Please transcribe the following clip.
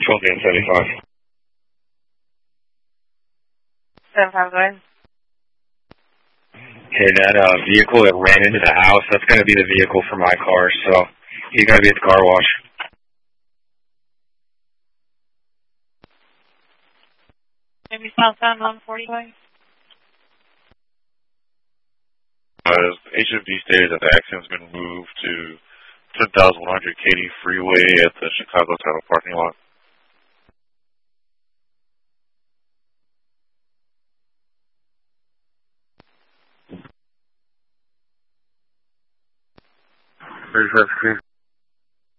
12 and 75. 75, go ahead. Okay, that vehicle that ran into the house, that's going to be the vehicle for my car, so he's going to be at the car wash. Maybe southbound 145. HFD stated that the accident's been moved to 10,100 Katy Freeway at the Chicago Title parking lot. Where's that screen?